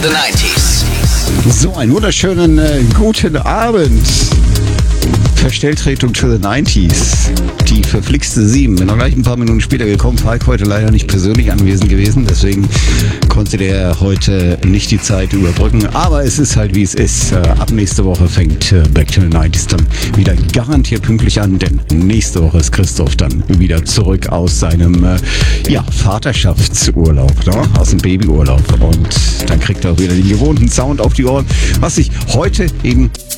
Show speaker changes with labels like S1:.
S1: The 90s.
S2: So, einen wunderschönen guten Abend. Verstelltretung to the 90s. Die verflixte 7. Bin noch gleich ein paar Minuten später gekommen. Falk heute leider nicht persönlich anwesend gewesen. Deswegen konnte der heute nicht die Zeit überbrücken. Aber es ist halt wie es ist. Ab nächste Woche fängt Back to the 90s dann wieder garantiert pünktlich an. Denn nächste Woche ist Christoph dann wieder zurück aus seinem Vaterschaftsurlaub. Ne? Aus dem Babyurlaub. Und dann kriegt er auch wieder den gewohnten Sound auf die Ohren. Was sich heute eben